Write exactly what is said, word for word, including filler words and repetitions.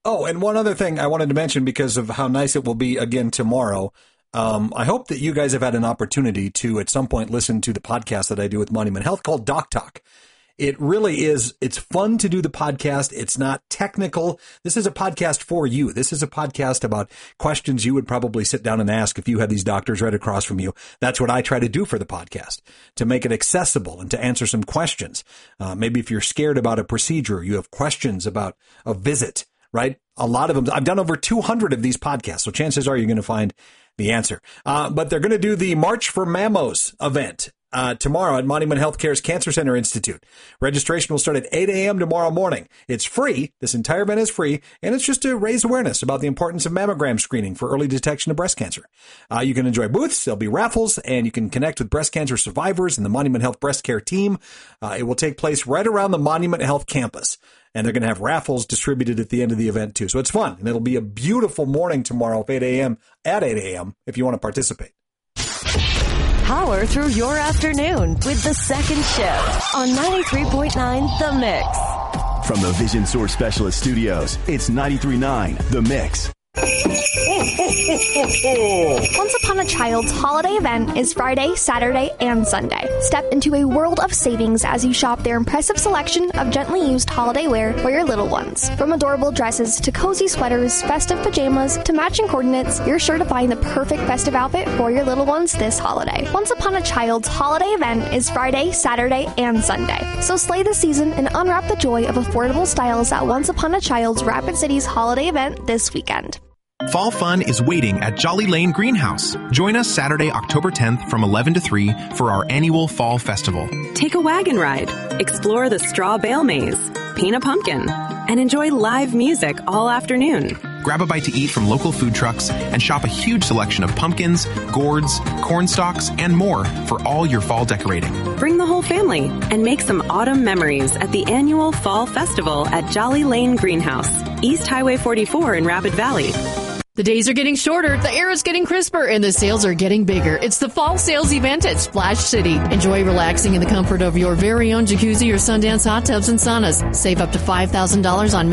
Oh, and one other thing I wanted to mention because of how nice it will be again tomorrow. Um, I hope that you guys have had an opportunity to at some point listen to the podcast that I do with Monument Health called Doc Talk. It really is. It's fun to do the podcast. It's not technical. This is a podcast for you. This is a podcast about questions you would probably sit down and ask if you had these doctors right across from you. That's what I try to do for the podcast, to make it accessible and to answer some questions. Uh, maybe if you're scared about a procedure, you have questions about a visit, right? A lot of them. I've done over two hundred of these podcasts, so chances are you're going to find the answer. Uh, but they're going to do the March for Mammos event Uh, tomorrow at Monument Healthcare's Cancer Center Institute. Registration will start at eight a.m. tomorrow morning. It's free. This entire event is free, and it's just to raise awareness about the importance of mammogram screening for early detection of breast cancer. Uh, you can enjoy booths, there'll be raffles, and you can connect with breast cancer survivors and the Monument Health Breast Care team. Uh, it will take place right around the Monument Health campus, and they're going to have raffles distributed at the end of the event, too. So it's fun, and it'll be a beautiful morning tomorrow at eight a.m. at eight a.m. if you want to participate. Power through your afternoon with the second shift on ninety-three point nine The Mix. From the Vision Source Specialist Studios, it's ninety-three point nine The Mix. Once Upon a Child's holiday event is Friday, Saturday, and Sunday. Step into a world of savings as you shop their impressive selection of gently used holiday wear for your little ones. From adorable dresses to cozy sweaters, festive pajamas to matching coordinates, you're sure to find the perfect festive outfit for your little ones this holiday. Once Upon a Child's holiday event is Friday, Saturday, and Sunday. So slay the season and unwrap the joy of affordable styles at Once Upon a Child's Rapid City's holiday event this weekend. Fall fun is waiting at Jolly Lane Greenhouse. Join us Saturday, October tenth from eleven to three for our annual Fall Festival. Take a wagon ride, explore the straw bale maze, paint a pumpkin, and enjoy live music all afternoon. Grab a bite to eat from local food trucks and shop a huge selection of pumpkins, gourds, corn stalks, and more for all your fall decorating. Bring the whole family and make some autumn memories at the annual Fall Festival at Jolly Lane Greenhouse, East Highway forty-four in Rapid Valley. The days are getting shorter, the air is getting crisper, and the sales are getting bigger. It's the fall sales event at Splash City. Enjoy relaxing in the comfort of your very own jacuzzi or Sundance hot tubs and saunas. Save up to five thousand dollars on